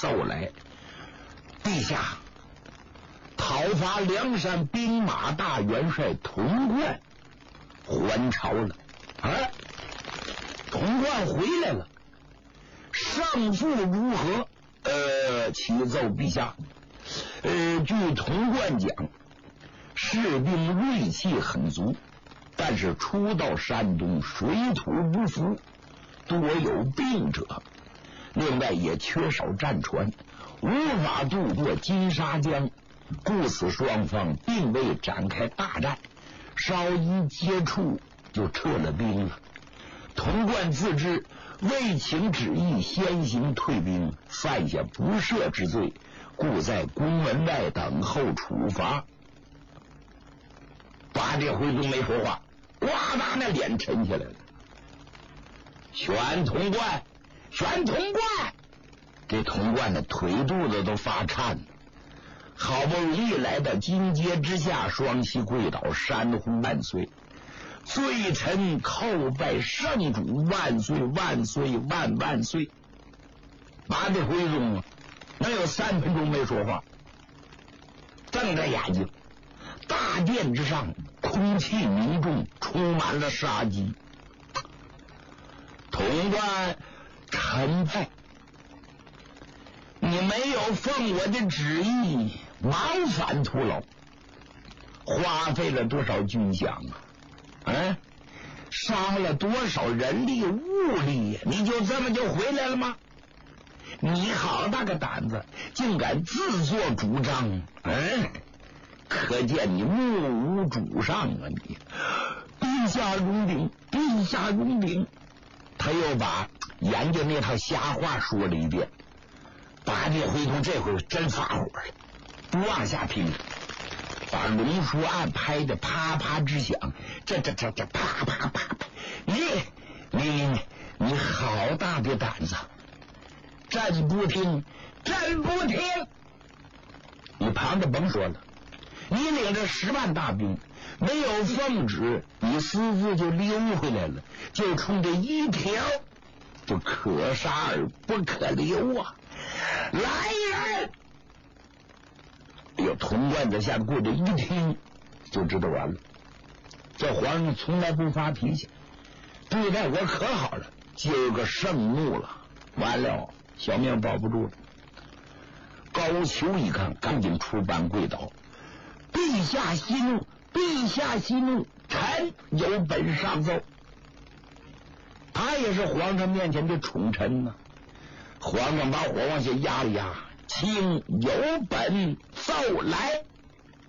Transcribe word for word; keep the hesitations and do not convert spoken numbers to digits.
奏来：陛下，讨伐梁山兵马大元帅童贯还朝了啊！童贯回来了，胜负如何？呃，启奏陛下，呃，据童贯讲，士兵锐气很足，但是初到山东，水土不服，多有病者，另外也缺少战船，无法渡过金沙江，故此双方并未展开大战，稍一接触就撤了兵了。童贯自知未请旨意，先行退兵，犯下不赦之罪，故在宫门外等候处罚。八戒回宗没说话，呱嗒那脸沉下来了。选童贯，选童贯，这童贯的腿肚子都发颤了。好不容易来到金阶之下，双膝跪倒，山呼万岁。罪臣叩拜圣主，万岁万岁万万岁！八戒回宗啊，能有三分钟没说话，瞪着眼睛。大殿之上，空气凝重，充满了杀机。童贯臣派，你没有奉我的旨意，往返徒劳，花费了多少军饷啊！嗯，杀了多少人力物力呀？你就这么就回来了吗？你好大个胆子，竟敢自作主张！嗯，可见你目无主上啊！你，陛下容禀，陛下容禀。他又把研究那套瞎话说了一遍。八戒回头这回真发火了，不往下听了，把龙书案拍的啪啪直响，这这这这啪啪啪啪！你你你你好大的胆子！朕不听，朕不听！你旁的甭说了，你领着十万大兵，没有奉旨，你私自就溜回来了，就冲这一条，就可杀而不可留啊！来人！哎呦，童贯在下跪着一听，就知道完了。这皇上从来不发脾气，对待我可好了，今儿个盛怒了，完了，小命保不住了。高俅一看，赶紧出班跪倒：陛下息怒，陛下息怒，臣有本上奏。他也是皇上面前的宠臣呢、啊。皇上把火往下压了压，请有本奏来。